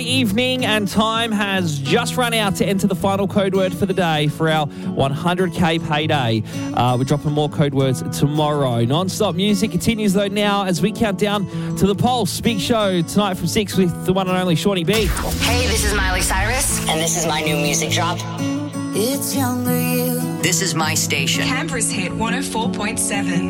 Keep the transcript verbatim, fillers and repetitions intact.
Evening, and time has just run out to enter the final code word for the day for our one hundred K payday. Uh, we're dropping more code words tomorrow. Non-stop music continues though now as we count down to the Pulse Big Show tonight from six with the one and only Shawnee B. Hey, this is Miley Cyrus, and this is my new music drop. It's younger you. This is my station. Canberra's hit one oh four point seven.